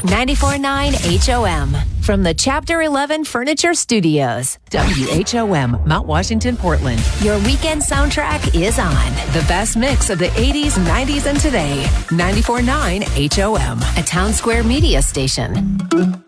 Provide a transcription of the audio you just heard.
94.9 HOM from the Chapter 11 Furniture Studios. WHOM, Mount Washington, Portland. Your weekend soundtrack is on. The best mix of the 80s, 90s, and today. 94.9 HOM, a Town Square media station.